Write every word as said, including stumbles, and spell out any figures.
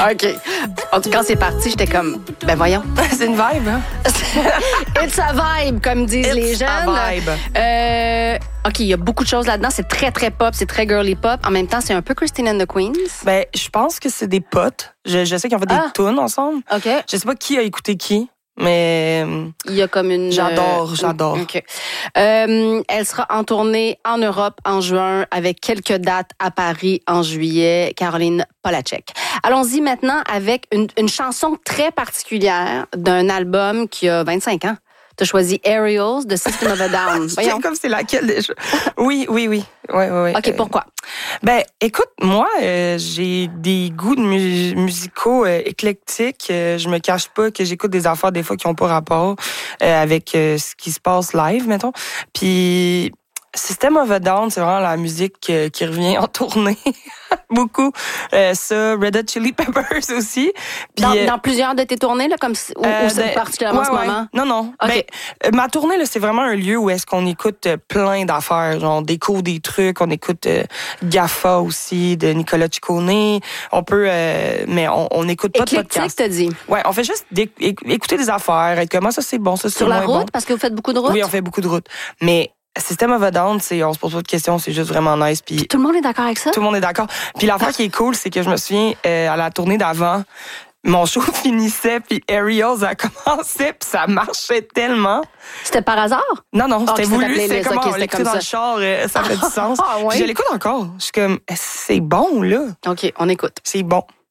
OK. En tout cas, c'est parti, j'étais comme, ben voyons. C'est une vibe, hein? It's a vibe, comme disent It's les jeunes. a vibe. Euh, OK, il y a beaucoup de choses là-dedans. C'est très, très pop, c'est très girly pop. En même temps, c'est un peu Christine and the Queens. Ben, je pense que c'est des potes. Je, je sais qu'ils ont fait Ah. des tunes ensemble. OK. Je sais pas qui a écouté qui, mais Il y a comme une... j'adore, euh, j'adore. OK. Euh, elle sera en tournée en Europe en juin avec quelques dates à Paris en juillet. Caroline Polachek. Allons-y maintenant avec une, une chanson très particulière d'un album qui a vingt-cinq ans. Tu as choisi Aerials de System of a Down. Je Voyons. sais comme c'est laquelle déjà. Oui, oui, oui. Ouais, ouais, ouais. OK, pourquoi? Ben, écoute, moi, euh, j'ai des goûts de mu- musicaux euh, éclectiques. Euh, je me cache pas que j'écoute des affaires des fois qui ont pas rapport euh, avec euh, ce qui se passe live, mettons. Puis System of a Down, c'est vraiment la musique euh, qui revient en tournée. Beaucoup. Euh, ça, Red Hot Chili Peppers aussi. Puis, Dans, euh, dans plusieurs de tes tournées, là, comme si- ou, euh, ou c'est ben, particulièrement en ouais, ce ouais. moment? Non, non. OK. Ben, euh, ma tournée, là, c'est vraiment un lieu où est-ce qu'on écoute euh, plein d'affaires. Genre, on découvre des trucs, on écoute euh, Gaffa aussi, de Nicolas Ciccone. On peut, euh, mais on, on écoute pas de Éclectique, podcast. t'as dit. Ouais, on fait juste d'éc- éc- écouter des affaires, être comment ça c'est bon, ça c'est Sur la moins route, bon. parce que vous faites beaucoup de routes? Oui, on fait beaucoup de routes. Mais System of a Down, c'est, on se pose pas de questions, c'est juste vraiment nice. Puis Tout le monde est d'accord avec ça? tout le monde est d'accord. Puis l'affaire qui est cool, c'est que je me souviens, euh, à la tournée d'avant, mon show finissait, puis Aerials a commencé, puis ça marchait tellement. C'était par hasard? Non, non, Ah, c'était que c'était ta voulu, c'était playlist, comme, ok, on c'était l'écoutait comme dans ça. le char, euh, ça fait du sens. Ah, ouais? Puis je l'écoute encore. Je suis comme, c'est bon, là. OK, on écoute. C'est bon.